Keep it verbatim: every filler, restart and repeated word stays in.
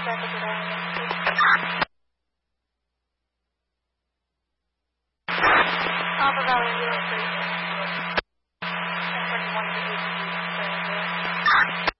Traffic at I N C. Alpha Valley zero three. ten twenty-one,